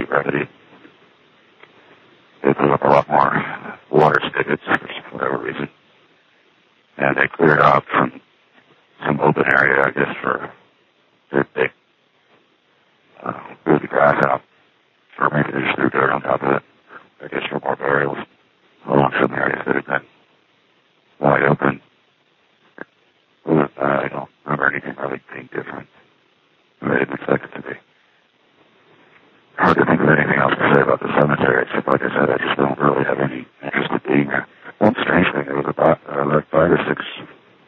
gravity. They blew up a lot more water spigots for whatever reason. And they cleared out from some open area, I guess, they blew the grass out. Or maybe they just threw dirt on top of it. I guess for more burials along some areas that had been